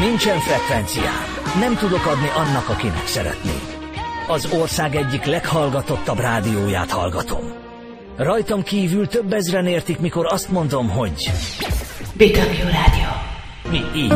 Nincsen frekvenciám, nem tudok adni annak, akinek szeretné. Az ország egyik leghallgatottabb rádióját hallgatom. Rajtam kívül több ezren értik, mikor azt mondom, hogy... BW Rádió. Mi így